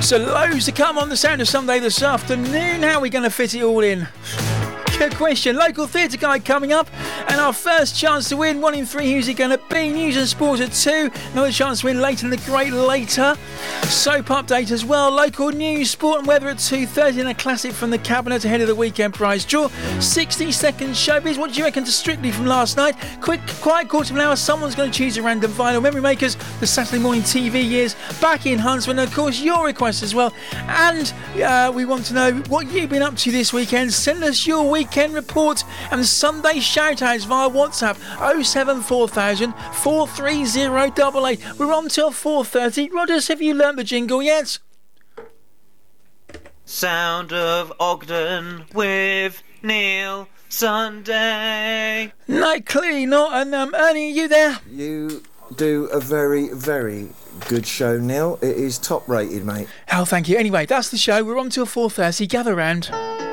So loads to come on the Sound of Sunday this afternoon. How are we going to fit it all in? Good question. Local theatre guide coming up, and our first chance to win. 1 in 3. Who's it going to be? News and sport at 2. Another chance to win later in the great later. Soap update as well. Local news, sport and weather at 2:30, and a classic from the cabinet ahead of the weekend prize draw. 60-second showbiz. What do you reckon to Strictly from last night? Quick, quiet quarter of an hour. Someone's going to choose a random vinyl. Memory makers, the Saturday morning TV years back in Huntsman, and of course your requests as well. And we want to know what you've been up to this weekend. Send us your weekend report and Sunday shout-outs via WhatsApp 074,000 43088. We're on till 4:30. Rodders, have you learnt the jingle yet? Sound of Ogden with Neil Sunday. No, clearly not. And Ernie, are you there? You do a very, very good show, Neil. It is top rated, mate. Oh, thank you. Anyway, that's the show. We're on till 4:30. Gather round.